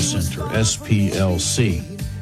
Center, SPLC.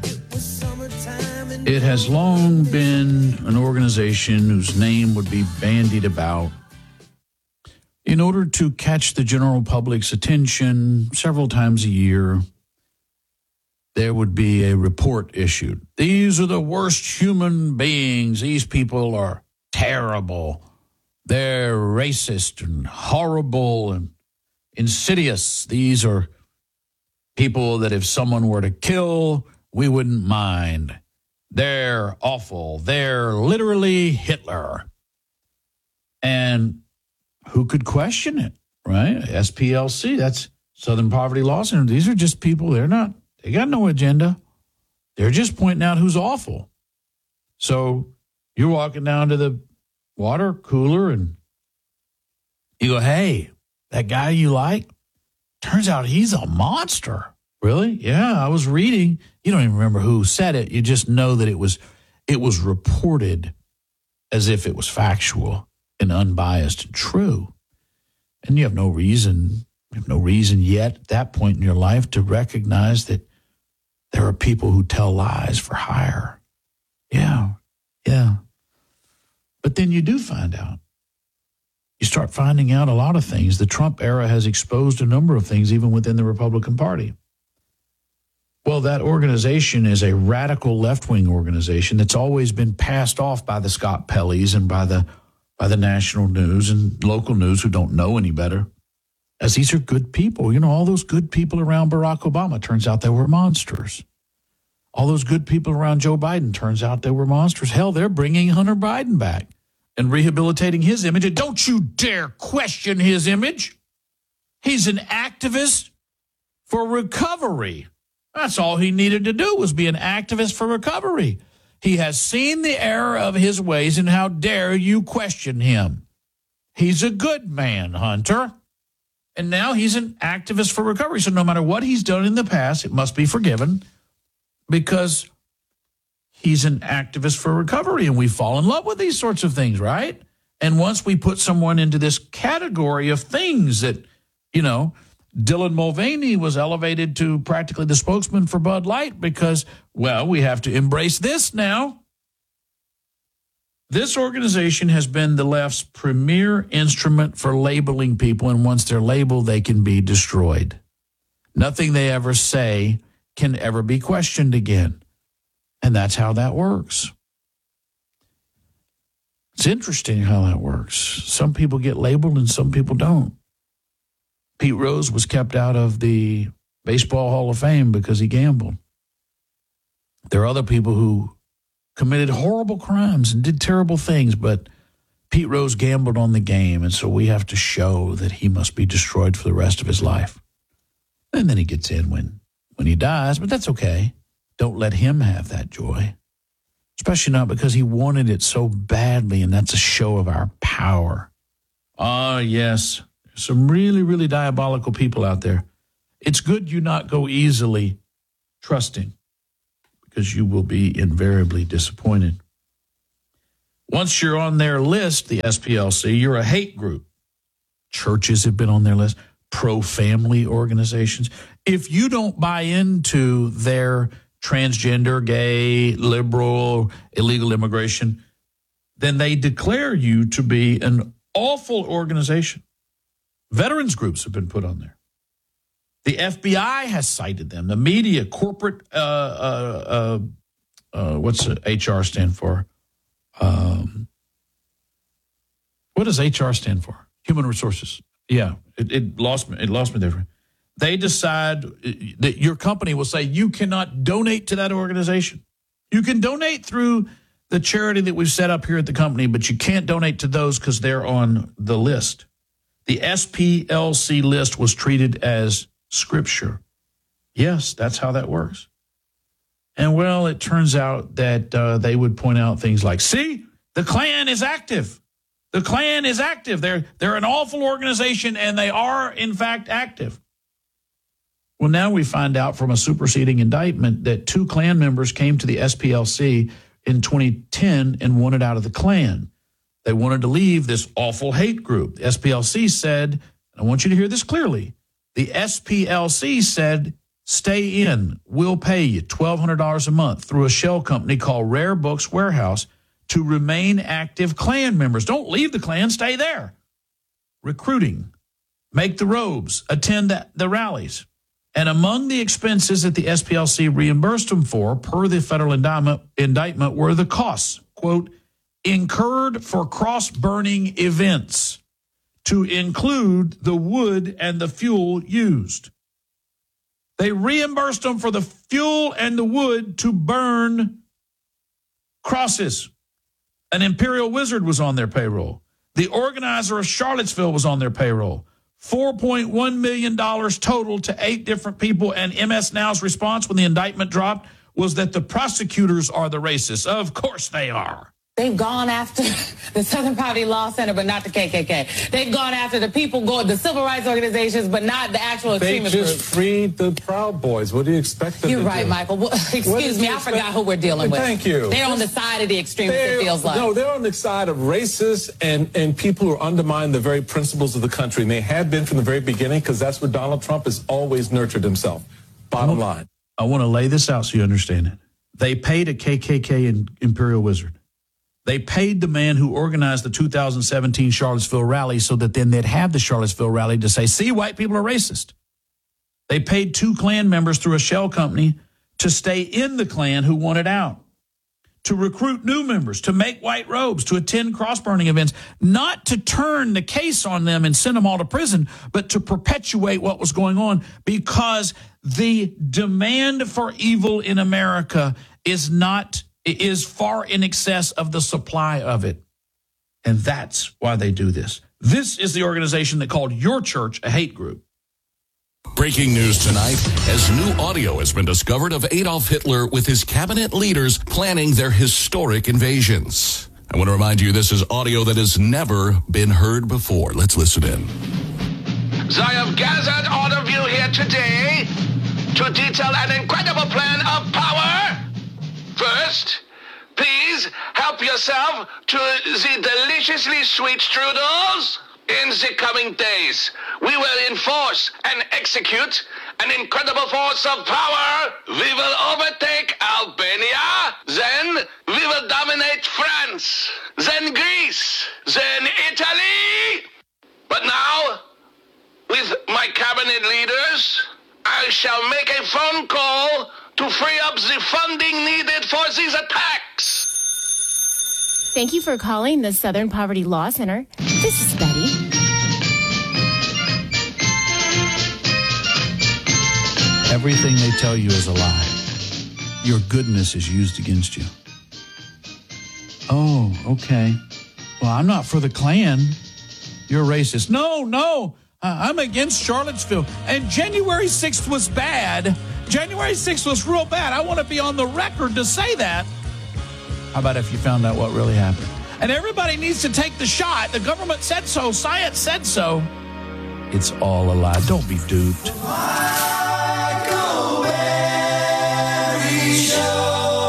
It has long been an organization whose name would be bandied about in order to catch the general public's attention several times a year. There would be a report issued. These are the worst human beings. These people are terrible. They're racist and horrible and insidious. These are people that if someone were to kill, we wouldn't mind. They're awful. They're literally Hitler. And who could question it, right? SPLC, that's Southern Poverty Law Center. These are just people, they got no agenda. They're just pointing out who's awful. So you're walking down to the water cooler and you go, hey, that guy you like, turns out he's a monster. Really? Yeah, I was reading. You don't even remember who said it. You just know that it was reported as if it was factual and unbiased and true. And you have no reason yet at that point in your life to recognize that there are people who tell lies for hire. Yeah. But then you do find out. You start finding out a lot of things. The Trump era has exposed a number of things, even within the Republican Party. Well, that organization is a radical left-wing organization that's always been passed off by the Scott Pelley's and by the national news and local news who don't know any better, as these are good people. You know, all those good people around Barack Obama, turns out they were monsters. All those good people around Joe Biden, turns out they were monsters. Hell, they're bringing Hunter Biden back and rehabilitating his image. And don't you dare question his image. He's an activist for recovery. That's all he needed to do, was be an activist for recovery. He has seen the error of his ways, and how dare you question him? He's a good man, Hunter. And now he's an activist for recovery. So no matter what he's done in the past, it must be forgiven because he's an activist for recovery. And we fall in love with these sorts of things, right? And once we put someone into this category of things that, you know, Dylan Mulvaney was elevated to practically the spokesman for Bud Light because, well, we have to embrace this now. This organization has been the left's premier instrument for labeling people, and once they're labeled, they can be destroyed. Nothing they ever say can ever be questioned again. And that's how that works. It's interesting how that works. Some people get labeled and some people don't. Pete Rose was kept out of the Baseball Hall of Fame because he gambled. There are other people who committed horrible crimes and did terrible things, but Pete Rose gambled on the game, and so we have to show that he must be destroyed for the rest of his life. And then he gets in when he dies, but that's okay. Don't let him have that joy, especially not because he wanted it so badly, and that's a show of our power. Ah, yes. Some really, really diabolical people out there. It's good you not go easily trusting because you will be invariably disappointed. Once you're on their list, the SPLC, you're a hate group. Churches have been on their list, pro-family organizations. If you don't buy into their transgender, gay, liberal, illegal immigration, then they declare you to be an awful organization. Veterans groups have been put on there. The FBI has cited them. The media, corporate, what's HR stand for? What does HR stand for? Human resources. Yeah, it lost me there. They decide that your company will say you cannot donate to that organization. You can donate through the charity that we've set up here at the company, but you can't donate to those because they're on the list. The SPLC list was treated as scripture. Yes, that's how that works. And, well, it turns out that they would point out things like, see, the Klan is active. The Klan is active. They're an awful organization, and they are, in fact, active. Well, now we find out from a superseding indictment that 2 Klan members came to the SPLC in 2010 and wanted out of the Klan. They wanted to leave this awful hate group. The SPLC said, and I want you to hear this clearly, the SPLC said stay in. We'll pay you $1,200 a month through a shell company called Rare Books Warehouse to remain active Klan members. Don't leave the Klan, stay there. Recruiting, make the robes, attend the rallies. And among the expenses that the SPLC reimbursed them for, per the federal indictment, were the costs, quote, incurred for cross-burning events, to include the wood and the fuel used. They reimbursed them for the fuel and the wood to burn crosses. An Imperial Wizard was on their payroll. The organizer of Charlottesville was on their payroll. $4.1 million total to 8 different people, and MS Now's response when the indictment dropped was that the prosecutors are the racists. Of course they are. They've gone after the Southern Poverty Law Center, but not the KKK. They've gone after the people, the civil rights organizations, but not the actual extremist groups. They just freed the Proud Boys. What do you expect them to do? You're right, Michael. Well, excuse me, I forgot who we're dealing with. Thank you. They're on the side of the extremists, it feels like. No, they're on the side of racists and people who undermine the very principles of the country. And they have been from the very beginning, because that's what Donald Trump has always nurtured himself. Bottom line. I want to lay this out so you understand it. They paid a KKK and Imperial Wizard. They paid the man who organized the 2017 Charlottesville rally so that then they'd have the Charlottesville rally to say, see, white people are racist. They paid 2 Klan members through a shell company to stay in the Klan who wanted out, to recruit new members, to make white robes, to attend cross-burning events, not to turn the case on them and send them all to prison, but to perpetuate what was going on, because the demand for evil in America is far in excess of the supply of it. And that's why they do this. This is the organization that called your church a hate group. Breaking news tonight, as new audio has been discovered of Adolf Hitler with his cabinet leaders planning their historic invasions. I want to remind you, this is audio that has never been heard before. Let's listen in. I have gathered all of you here today to detail an incredible plan of power. First, please help yourself to the deliciously sweet strudels. In the coming days, we will enforce and execute an incredible force of power. We will overtake Albania, then we will dominate France, then Greece, then Italy. But now, with my cabinet leaders, I shall make a phone call to free up the funding needed for these attacks. Thank you for calling the Southern Poverty Law Center. This is Betty. Everything they tell you is a lie. Your goodness is used against you. Oh, okay. Well, I'm not for the Klan. You're racist. No. I'm against Charlottesville. And January 6th was bad. January 6th was real bad. I want to be on the record to say that. How about if you found out what really happened? And everybody needs to take the shot. The government said so. Science said so. It's all a lie. Don't be duped. Michael Berry Show.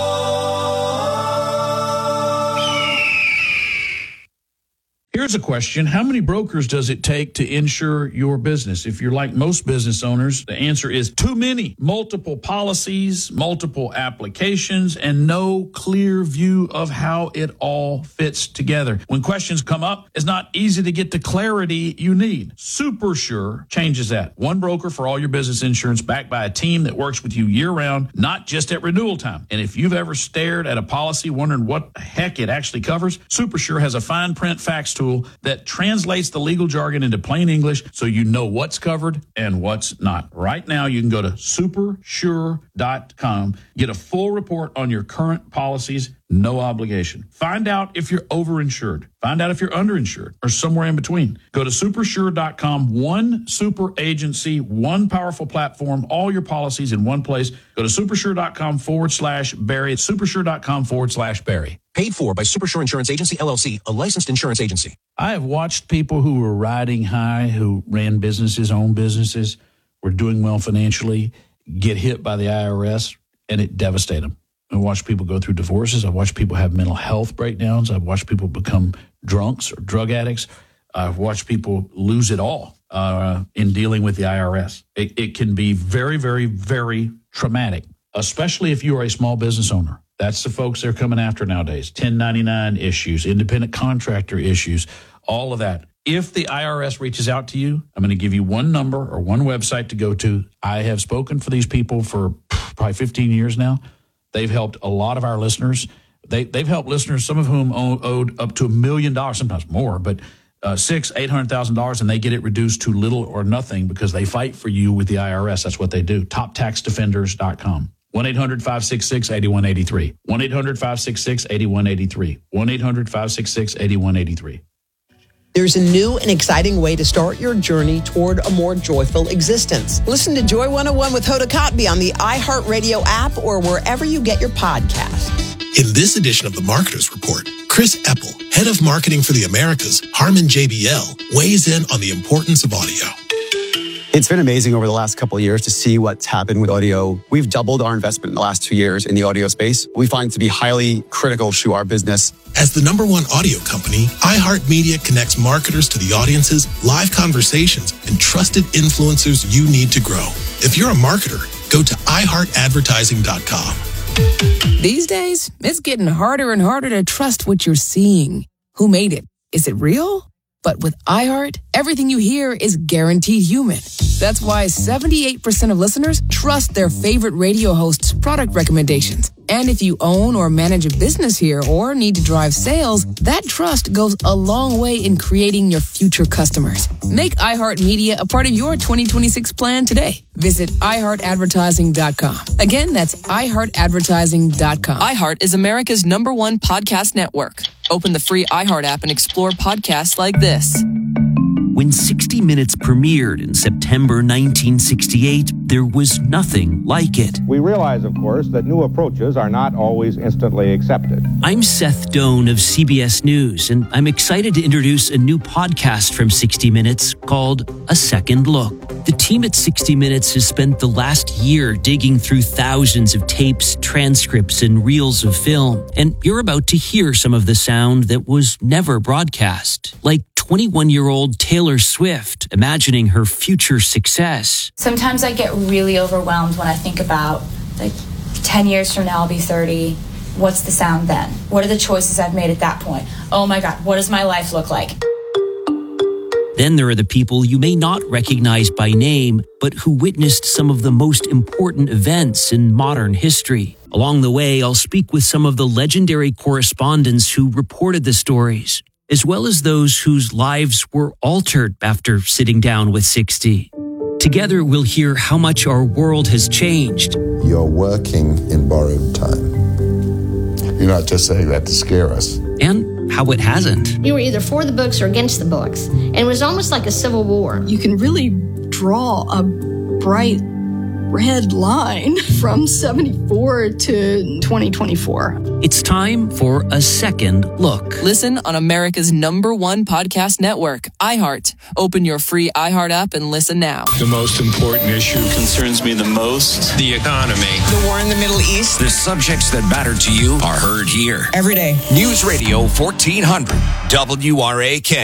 Here's a question. How many brokers does it take to insure your business? If you're like most business owners, the answer is too many. Multiple policies, multiple applications, and no clear view of how it all fits together. When questions come up, it's not easy to get the clarity you need. SuperSure changes that. One broker for all your business insurance, backed by a team that works with you year-round, not just at renewal time. And if you've ever stared at a policy wondering what the heck it actually covers, SuperSure has a fine print fax tool that translates the legal jargon into plain English so you know what's covered and what's not. Right now, you can go to supersure.com, get a full report on your current policies, no obligation. Find out if you're overinsured. Find out if you're underinsured or somewhere in between. Go to supersure.com, one super agency, one powerful platform, all your policies in one place. Go to supersure.com/Barry. It's supersure.com/Barry. Paid for by Supersure Insurance Agency, LLC, a licensed insurance agency. I have watched people who were riding high, who ran businesses, owned businesses, were doing well financially, get hit by the IRS, and it devastated them. I've watched people go through divorces. I've watched people have mental health breakdowns. I've watched people become drunks or drug addicts. I've watched people lose it all. in dealing with the IRS. It can be very, very, very traumatic, especially if you are a small business owner. That's the folks they're coming after nowadays. 1099 issues, independent contractor issues, all of that. If the IRS reaches out to you, I'm going to give you one number or one website to go to. I have spoken for these people for probably 15 years now. They've helped a lot of our listeners. They've helped listeners, some of whom owed up to $1 million, sometimes more, but $800,000, and they get it reduced to little or nothing because they fight for you with the IRS. That's what they do. TopTaxDefenders.com. 1-800-566-8183. 1-800-566-8183. 1-800-566-8183. There's a new and exciting way to start your journey toward a more joyful existence. Listen to Joy 101 with Hoda Kotb on the iHeartRadio app or wherever you get your podcasts. In this edition of the Marketer's Report, Chris Eppel, head of marketing for the Americas, Harman JBL, weighs in on the importance of audio. It's been amazing over the last couple of years to see what's happened with audio. We've doubled our investment in the last 2 years in the audio space. We find it to be highly critical to our business. As the #1 audio company, iHeartMedia connects marketers to the audiences, live conversations, and trusted influencers you need to grow. If you're a marketer, go to iHeartAdvertising.com. These days, it's getting harder and harder to trust what you're seeing. Who made it? Is it real? But with iHeart, everything you hear is guaranteed human. That's why 78% of listeners trust their favorite radio host's product recommendations. And if you own or manage a business here or need to drive sales, that trust goes a long way in creating your future customers. Make iHeartMedia a part of your 2026 plan today. Visit iHeartAdvertising.com. Again, that's iHeartAdvertising.com. iHeart is America's #1 podcast network. Open the free iHeart app and explore podcasts like this. When 60 Minutes premiered in September 1968, there was nothing like it. We realize, of course, that new approaches are not always instantly accepted. I'm Seth Doan of CBS News, and I'm excited to introduce a new podcast from 60 Minutes called A Second Look. The team at 60 Minutes has spent the last year digging through thousands of tapes, transcripts, and reels of film, and you're about to hear some of the sound that was never broadcast, like 21-year-old Taylor Swift imagining her future success. Sometimes I get really overwhelmed when I think about, 10 years from now I'll be 30. What's the sound then? What are the choices I've made at that point? Oh my God, what does my life look like? Then there are the people you may not recognize by name, but who witnessed some of the most important events in modern history. Along the way, I'll speak with some of the legendary correspondents who reported the stories, as well as those whose lives were altered after sitting down with 60. Together, we'll hear how much our world has changed. You're working in borrowed time. You're not just saying that to scare us. And how it hasn't. You were either for the books or against the books. And it was almost like a civil war. You can really draw a bright red line from 74 to 2024. It's time for A Second Look. Listen on America's #1 podcast network, iHeart. Open your free iHeart app and listen now. The most important issue concerns me the most: the economy. The war in the Middle East. The subjects that matter to you are heard here. Every day. News Radio 1400, WRAK.